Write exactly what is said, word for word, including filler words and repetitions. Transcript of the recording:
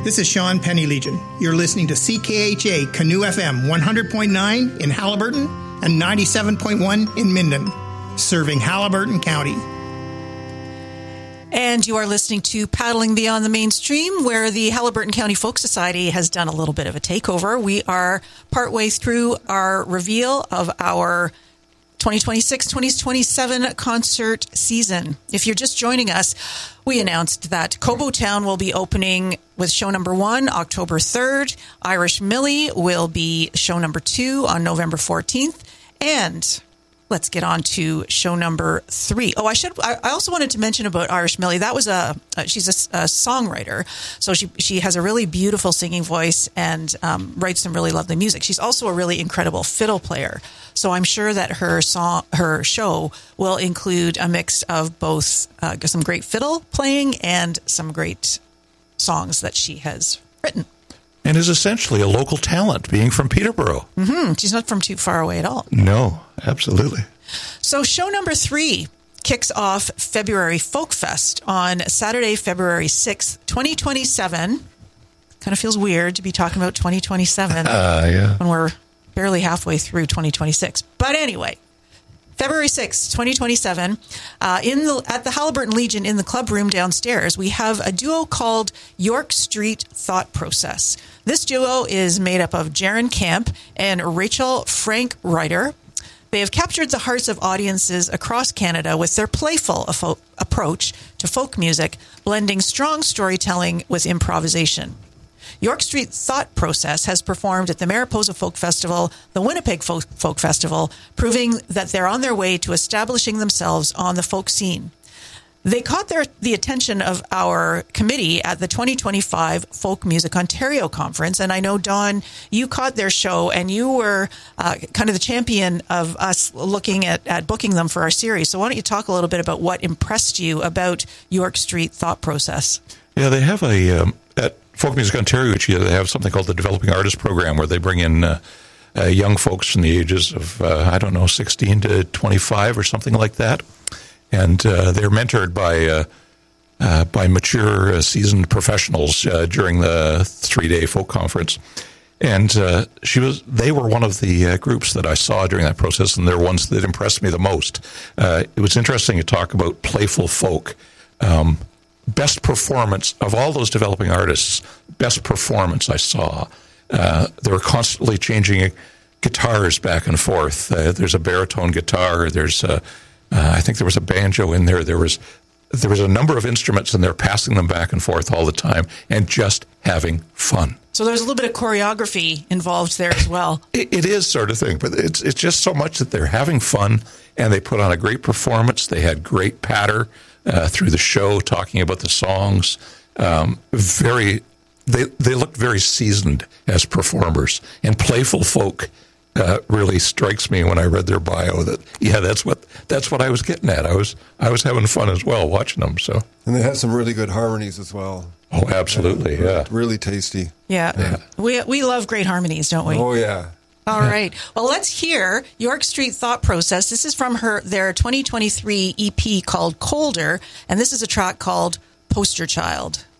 This is Sean Penny Legion. You're listening to C K H A Canoe F M one hundred point nine in Haliburton and ninety-seven point one in Minden, serving Haliburton County. And you are listening to Paddling Beyond the Mainstream, where the Haliburton County Folk Society has done a little bit of a takeover. We are partway through our reveal of our twenty twenty-six twenty twenty-seven concert season. If you're just joining us, we announced that Cobo Town will be opening with show number one October third. Irish Millie will be show number two on November fourteenth. And let's get on to show number three. Oh, I should. I also wanted to mention about Irish Millie. That was a. Uh, she's a, a songwriter, so she she has a really beautiful singing voice and um, writes some really lovely music. She's also a really incredible fiddle player. So I'm sure that her song, her show, will include a mix of both uh, some great fiddle playing and some great songs that she has written. And is essentially a local talent, being from Peterborough. Mm-hmm. She's not from too far away at all. No, absolutely. So show number three kicks off February Folk Fest on Saturday, February sixth, twenty twenty-seven. Kind of feels weird to be talking about twenty twenty-seven uh, yeah. when we're barely halfway through twenty twenty-six. But anyway, February sixth, twenty twenty-seven, uh, in the at the Haliburton Legion in the club room downstairs, we have a duo called York Street Thought Process. This duo is made up of Jaron Camp and Rachel Frank Ryder. They have captured the hearts of audiences across Canada with their playful afo- approach to folk music, blending strong storytelling with improvisation. York Street Thought Process has performed at the Mariposa Folk Festival, the Winnipeg Folk, Folk Festival, proving that they're on their way to establishing themselves on the folk scene. They caught their, the attention of our committee at the twenty twenty-five Folk Music Ontario Conference. And I know, Dawn, you caught their show and you were uh, kind of the champion of us looking at, at booking them for our series. So why don't you talk a little bit about what impressed you about York Street Thought Process? Yeah, they have a, um, at Folk Music Ontario each year, they have something called the Developing Artist Program, where they bring in uh, uh, young folks from the ages of, uh, I don't know, sixteen to twenty-five or something like that. And uh, they're mentored by uh, uh, by mature, uh, seasoned professionals uh, during the three-day folk conference. And uh, she was, they were one of the uh, groups that I saw during that process, and they're ones that impressed me the most. Uh, it was interesting to talk about playful folk. Um, best performance of all those developing artists, best performance I saw. Uh, they were constantly changing guitars back and forth. Uh, there's a baritone guitar. There's a Uh, I think there was a banjo in there. There was there was a number of instruments, and they're passing them back and forth all the time and just having fun. So there's a little bit of choreography involved there as well. It, it is sort of thing, but it's it's just so much that they're having fun, and they put on a great performance. They had great patter uh, through the show, talking about the songs. Um, very, they they looked very seasoned as performers, and playful folk. Uh, really strikes me when I read their bio that yeah that's what that's what I was getting at. I was I was having fun as well watching them. So and they have some really good harmonies as well. Oh, absolutely, yeah, yeah. Really tasty. Yeah. yeah, we we love great harmonies, don't we? Oh yeah. All yeah. right. Well, let's hear York Street Thought Process. This is from her their twenty twenty-three E P called Colder, and this is a track called Poster Child.